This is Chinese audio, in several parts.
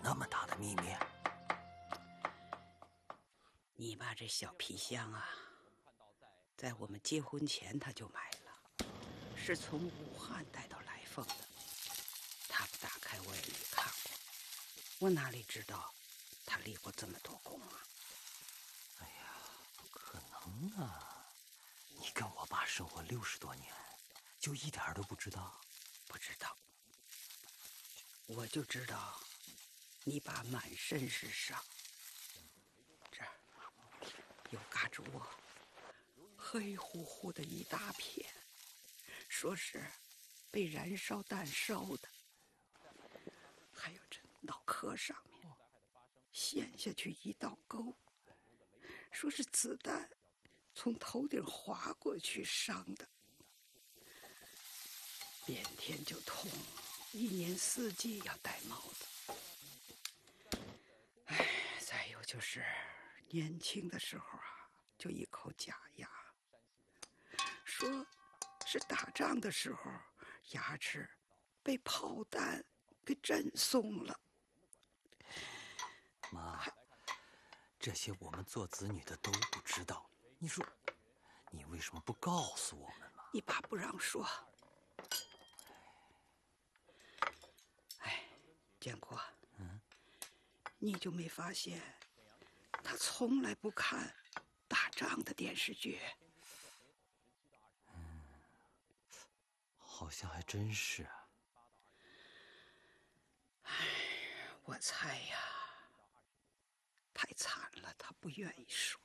那么大的秘密？ 你爸这小皮箱啊，在我们结婚前他就买了，是从武汉带到来凤的。他不打开我也没看过，我哪里知道他立过这么多功啊？ 哎呀，不可能啊！你跟我爸生活60多年，就一点都不知道？ 不知道，我就知道你爸满身是伤，这儿有嘎吱窝，黑乎乎的一大片，说是被燃烧弹烧的。还有这脑壳上面陷下去一道沟，说是子弹从头顶划过去伤的。变天就痛，一年四季要戴帽子。再有就是年轻的时候啊，就一口假牙，说是打仗的时候牙齿被炮弹给震松了。 妈，这些我们做子女的都不知道，你说你为什么不告诉我们嘛？ 你爸不让说。建国，你就没发现他从来不看打仗的电视剧？ 好像还真是啊。 我猜呀，太惨了，他不愿意说。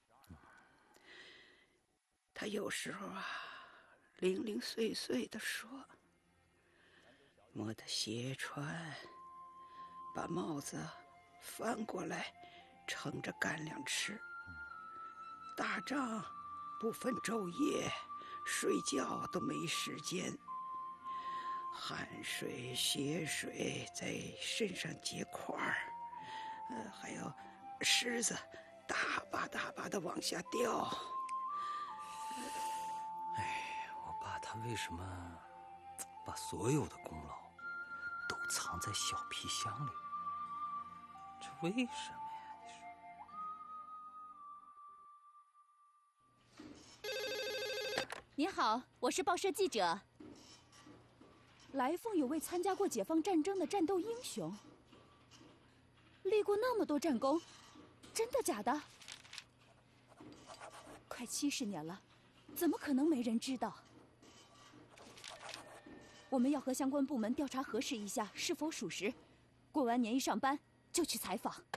他有时候啊，零零碎碎的说，摸的鞋穿，把帽子翻过来盛着干粮吃。打仗不分昼夜，睡觉都没时间，汗水血水在身上结块儿，还有虱子大把大把的往下掉。 我爸他为什么把所有的功劳都藏在小皮箱里？这为什么呀？你说。 您好，我是报社记者。来凤有位参加过解放战争的战斗英雄，立过那么多战功，真的假的？快70年了，怎么可能没人知道？我们要和相关部门调查核实一下是否属实，过完年一上班就去采访。